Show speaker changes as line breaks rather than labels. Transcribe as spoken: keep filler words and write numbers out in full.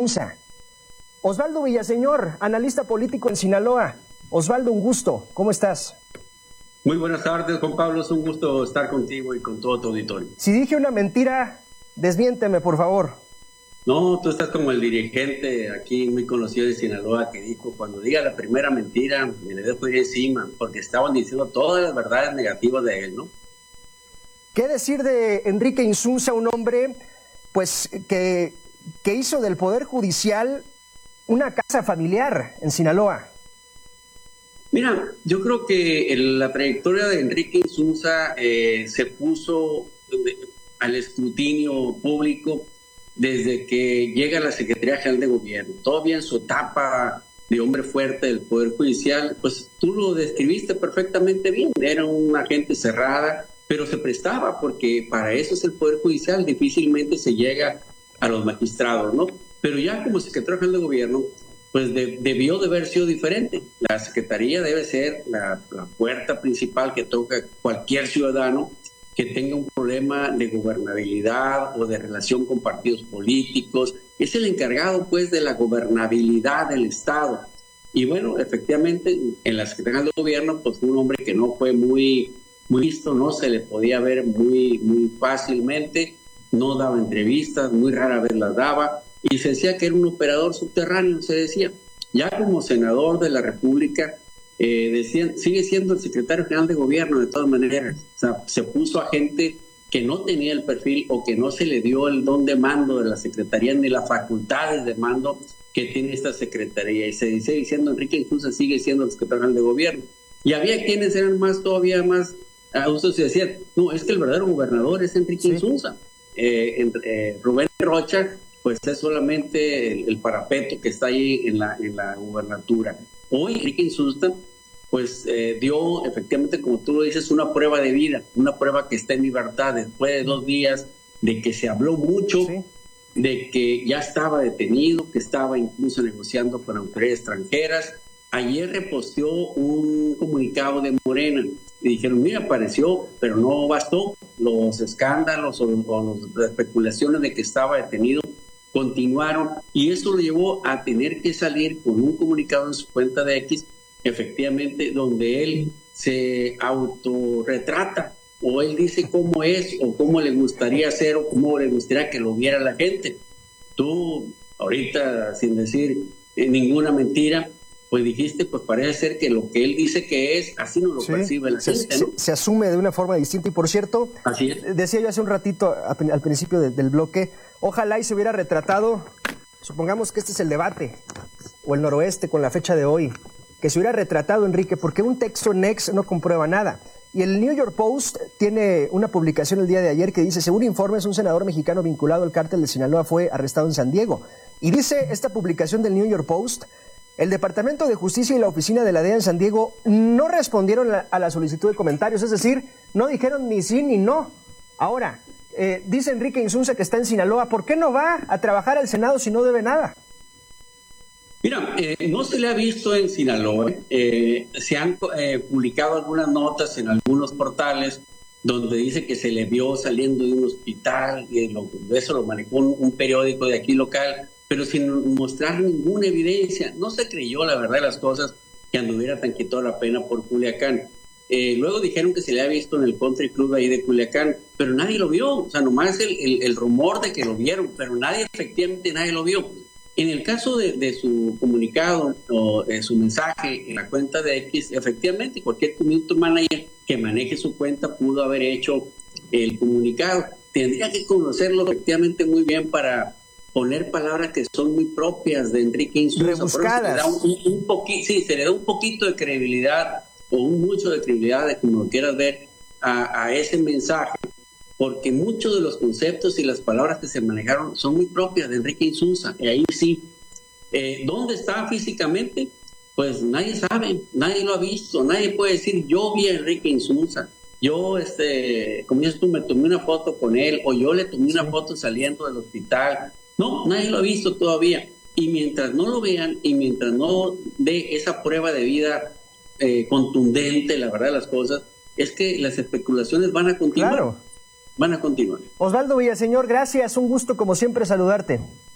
Insunza. Osvaldo Villaseñor, analista político en Sinaloa. Osvaldo, un gusto. ¿Cómo estás?
Muy buenas tardes, Juan Pablo. Es un gusto estar contigo y con todo tu auditorio.
Si dije una mentira, desmiénteme, por favor.
No, tú estás como el dirigente aquí muy conocido de Sinaloa que dijo, cuando diga la primera mentira, me le dejo ir encima, porque estaban diciendo todas las verdades negativas de él, ¿no?
¿Qué decir de Enrique Insunza, un hombre pues que, que hizo del Poder Judicial una casa familiar en Sinaloa?
Mira, yo creo que la trayectoria de Enrique Insunza eh, se puso al escrutinio público desde que llega a la Secretaría General de Gobierno. Todavía en su etapa de hombre fuerte del Poder Judicial, pues tú lo describiste perfectamente bien. Era una gente cerrada, pero se prestaba, porque para eso es el Poder Judicial, difícilmente se llega a los magistrados, ¿no? Pero ya como Secretario General de Gobierno, pues de, debió de haber sido diferente. La Secretaría debe ser la, la puerta principal que toca cualquier ciudadano que tenga un problema de gobernabilidad o de relación con partidos políticos. Es el encargado, pues, de la gobernabilidad del Estado. Y bueno, efectivamente, en la Secretaría de Gobierno, pues, fue un hombre que no fue muy, muy visto, no se le podía ver muy, muy fácilmente, no daba entrevistas, muy rara vez las daba, y se decía que era un operador subterráneo, se decía. Ya como senador de la República, Eh, decían, sigue siendo el secretario general de gobierno de todas maneras. O sea, se puso a gente que no tenía el perfil o que no se le dio el don de mando de la secretaría ni las facultades de mando que tiene esta secretaría, y se dice diciendo Enrique Insunza sigue siendo el secretario general de gobierno. Y había quienes eran más todavía más a uso, se decían, no, es que el verdadero gobernador es Enrique sí. Insunza. eh, eh, Rubén Rocha pues es solamente el, el parapeto que está ahí en la, en la gubernatura. Hoy Enrique Insunza pues eh, dio efectivamente, como tú lo dices, una prueba de vida, una prueba que está en libertad después de dos días de que se habló mucho, sí. de que ya estaba detenido, que estaba incluso negociando con autoridades extranjeras. Ayer reposteó un comunicado de Morena y dijeron, mira, apareció, pero no bastó. Los escándalos o, o las especulaciones de que estaba detenido continuaron, y eso lo llevó a tener que salir con un comunicado en su cuenta de X, efectivamente, donde él se autorretrata, o él dice cómo es, o cómo le gustaría ser, o cómo le gustaría que lo viera la gente. Tú, ahorita, sin decir eh, ninguna mentira, pues dijiste, pues parece ser que lo que él dice que es, así no lo sí, percibe la
se,
gente, ¿no?
Se, se asume de una forma distinta, y por cierto, así es. Decía yo hace un ratito, al principio de, del bloque, ojalá y se hubiera retratado, supongamos que este es el debate, o el noroeste con la fecha de hoy, que se hubiera retratado Enrique, porque un texto Next no comprueba nada. Y el New York Post tiene una publicación el día de ayer que dice, según informes, un senador mexicano vinculado al cártel de Sinaloa fue arrestado en San Diego. Y dice esta publicación del New York Post, el Departamento de Justicia y la oficina de la D E A en San Diego no respondieron a la solicitud de comentarios, es decir, no dijeron ni sí ni no. Ahora, eh, dice Enrique Insunza que está en Sinaloa, ¿por qué no va a trabajar al Senado si no debe nada?
Mira, eh, no se le ha visto en Sinaloa. Eh, se han eh, publicado algunas notas en algunos portales donde dice que se le vio saliendo de un hospital, y lo, eso lo manejó un, un periódico de aquí local, pero sin mostrar ninguna evidencia. No se creyó, la verdad, las cosas, que anduviera tan quitado la pena por Culiacán. Eh, luego dijeron que se le había visto en el country club ahí de Culiacán, pero nadie lo vio. O sea, nomás el, el, el rumor de que lo vieron, pero nadie, efectivamente, nadie lo vio. En el caso de, de su comunicado o de su mensaje en la cuenta de X, efectivamente, cualquier community manager que maneje su cuenta pudo haber hecho el comunicado. Tendría que conocerlo efectivamente muy bien para poner palabras que son muy propias de Enrique Insunza.
Rebuscadas.
Se le da un, un, un poqui, sí, se le da un poquito de credibilidad o un mucho de credibilidad, de como lo quieras ver, a, a ese mensaje, porque muchos de los conceptos y las palabras que se manejaron son muy propias de Enrique Insunza. Y ahí sí. Eh, ¿Dónde está físicamente? Pues nadie sabe, nadie lo ha visto, nadie puede decir, yo vi a Enrique Insunza, yo, este, como dices tú, me tomé una foto con él, o yo le tomé una foto saliendo del hospital. No, nadie lo ha visto todavía. Y mientras no lo vean, y mientras no dé esa prueba de vida eh, contundente, la verdad de las cosas, es que las especulaciones van a continuar.
Claro.
Van a continuar.
Osvaldo Villaseñor, gracias, un gusto como siempre saludarte.